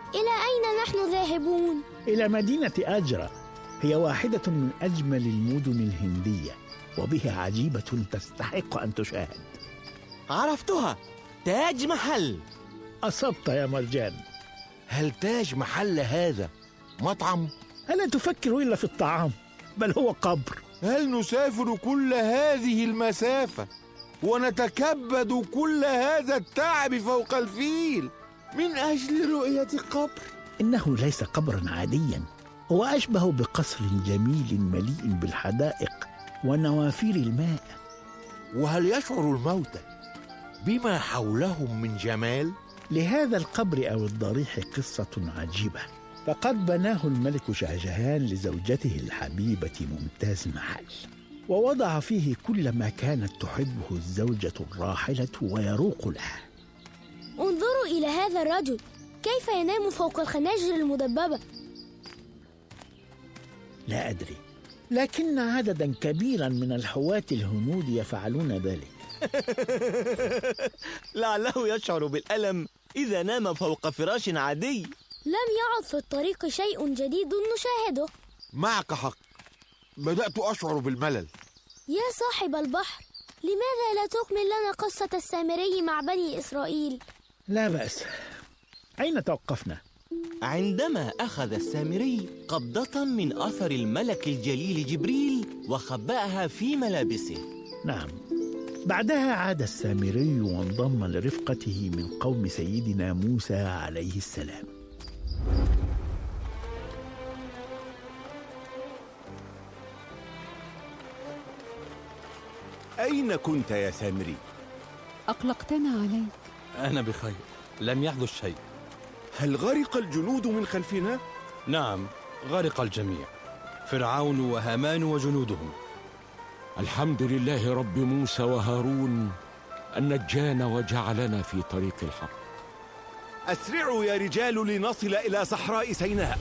إلى أين نحن ذاهبون؟ إلى مدينة أجرة، هي واحدة من أجمل المدن الهندية، وبها عجيبة تستحق أن تشاهد. عرفتها، تاج محل. أصبت يا مرجان. هل تاج محل هذا مطعم؟ ألا تفكر إلا في الطعام، بل هو قبر. هل نسافر كل هذه المسافة ونتكبد كل هذا التعب فوق الفيل من أجل رؤية قبر؟ إنه ليس قبرا عاديا، هو أشبه بقصر جميل مليء بالحدائق ونوافير الماء. وهل يشعر الموتى بما حولهم من جمال؟ لهذا القبر أو الضريح قصة عجيبة، فقد بناه الملك شاهجهان لزوجته الحبيبة ممتاز محل، ووضع فيه كل ما كانت تحبه الزوجة الراحلة ويروق لها. انظروا إلى هذا الرجل كيف ينام فوق الخناجر المدببة. لا أدري، لكن عددا كبيرا من الحواة الهنود يفعلون ذلك. لعله يشعر بالألم إذا نام فوق فراش عادي. لم يعد في الطريق شيء جديد نشاهده. معك حق، بدأت أشعر بالملل. يا صاحب البحر، لماذا لا تكمل لنا قصة السامري مع بني إسرائيل؟ لا بأس. أين توقفنا؟ عندما أخذ السامري قبضة من أثر الملك الجليل جبريل وخبأها في ملابسه. نعم، بعدها عاد السامري وانضم لرفقته من قوم سيدنا موسى عليه السلام. أين كنت يا سامري؟ أقلقتنا عليك. أنا بخير، لم يحدث شيء. هل غرق الجنود من خلفنا؟ نعم، غرق الجميع، فرعون وهامان وجنودهم. الحمد لله رب موسى وهارون أن نجانا وجعلنا في طريق الحق. أسرعوا يا رجال لنصل إلى صحراء سيناء.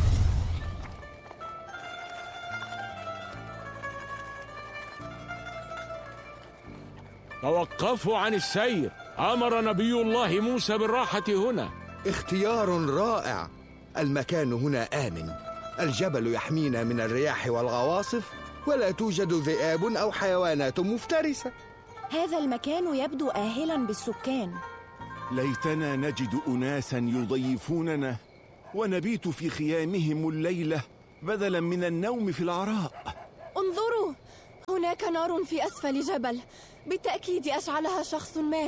توقفوا عن السير، أمر نبي الله موسى بالراحة هنا. اختيار رائع، المكان هنا آمن، الجبل يحمينا من الرياح والعواصف، ولا توجد ذئاب أو حيوانات مفترسة. هذا المكان يبدو آهلا بالسكان. ليتنا نجد أناسا يضيفوننا ونبيت في خيامهم الليلة بدلا من النوم في العراء. انظروا، هناك نار في أسفل جبل، بالتأكيد أشعلها شخص ما.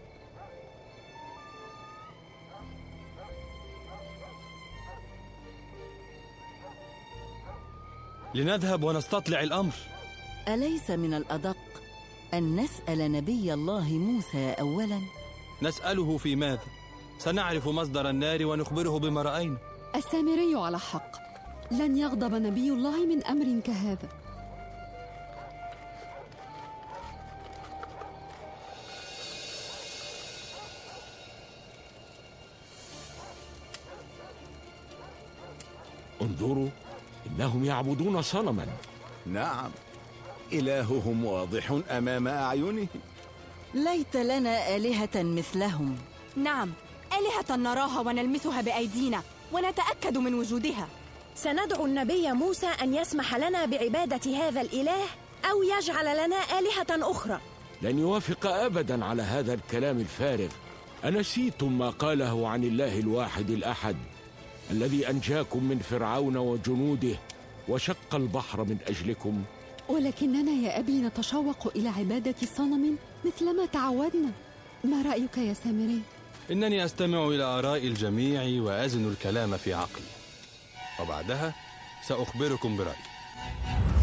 لنذهب ونستطلع الأمر. أليس من الأدق أن نسأل نبي الله موسى أولا؟ نسأله في ماذا؟ سنعرف مصدر النار ونخبره بما رأينا. السامري على حق، لن يغضب نبي الله من أمر كهذا. انظروا، إنهم يعبدون صنما. نعم، إلههم واضح أمام أعينهم. ليت لنا آلهة مثلهم. نعم، آلهة نراها ونلمسها بأيدينا ونتأكد من وجودها. سندعو النبي موسى أن يسمح لنا بعبادة هذا الإله أو يجعل لنا آلهة أخرى. لن يوافق أبدا على هذا الكلام الفارغ. أنسيتم ما قاله عن الله الواحد الأحد الذي أنجاكم من فرعون وجنوده وشق البحر من أجلكم؟ ولكننا يا أبي نتشوق إلى عبادة صنم مثلما تعودنا. ما رأيك يا سامري؟ إنني أستمع إلى آراء الجميع وأزن الكلام في عقلي، وبعدها سأخبركم برأيي.